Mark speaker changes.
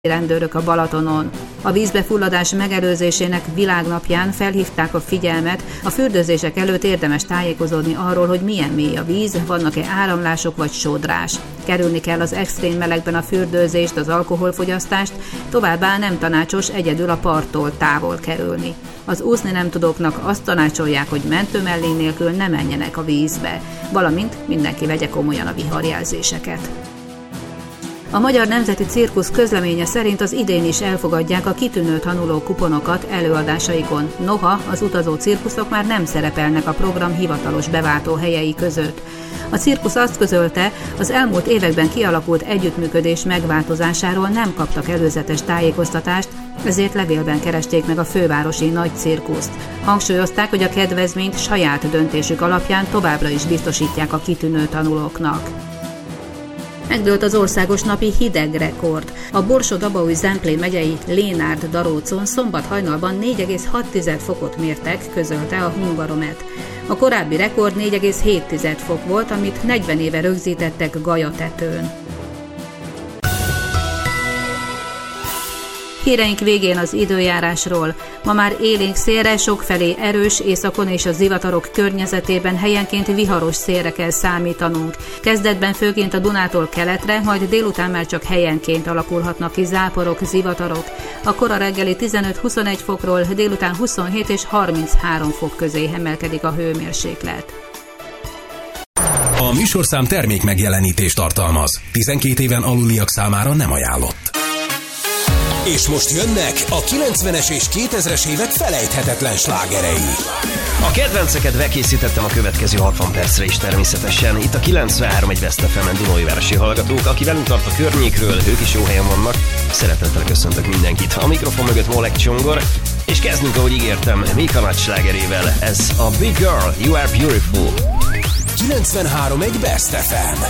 Speaker 1: rendőrök a Balatonon. A vízbefulladás megelőzésének világnapján felhívták a figyelmet, a fürdőzések előtt érdemes tájékozódni arról, hogy milyen mély a víz, vannak-e áramlások vagy sodrás. Kerülni kell az extrém melegben a fürdőzést, az alkoholfogyasztást, továbbá nem tanácsos egyedül a parttól távol kerülni. Az úszni nem tudóknak azt tanácsolják, hogy mentőmellény nélkül ne menjenek a vízbe, valamint mindenki vegye komolyan a viharjelzéseket. A Magyar Nemzeti Cirkusz közleménye szerint az idén is elfogadják a kitűnő tanuló kuponokat előadásaikon. Noha az utazó cirkuszok már nem szerepelnek a program hivatalos beváltóhelyei között. A cirkusz azt közölte, az elmúlt években kialakult együttműködés megváltozásáról nem kaptak előzetes tájékoztatást, ezért levélben keresték meg a fővárosi nagy cirkuszt. Hangsúlyozták, hogy a kedvezményt saját döntésük alapján továbbra is biztosítják a kitűnő tanulóknak. Megdőlt az országos napi hidegrekord. A Borsod-Abaúj-Zemplén megyei Lénárd-Darócon szombat hajnalban 4,6 fokot mértek, közölte a Hungaromet. A korábbi rekord 4,7 fok volt, amit 40 éve rögzítettek Galyatetőn. Híreink végén az időjárásról. Ma már élénk szélre, sokfelé erős, északon és a zivatarok környezetében helyenként viharos szélre kell számítanunk. Kezdetben főként a Dunától keletre, majd délután már csak helyenként alakulhatnak ki záporok, zivatarok. A kora reggeli 15-21 fokról délután 27 és 33 fok közé emelkedik a hőmérséklet.
Speaker 2: A műsorszám termék megjelenítést tartalmaz. 12 éven aluliak számára nem ajánlott.
Speaker 3: És most jönnek a 90-es és 2000-es évek felejthetetlen slágerei.
Speaker 4: A kedvenceket bekészítettem a következő 60 percre is természetesen. Itt a 93 egy West FM-en Dunaújvárosi hallgatók, aki velünk tart a környékről, ők is jó helyen vannak. Szeretettel köszöntök mindenkit. A mikrofon mögött Molek Csongor, és kezdünk, ahogy ígértem, Mika nagy slágerével. Ez a Big Girl, You Are Beautiful.
Speaker 3: 93 egy West FM.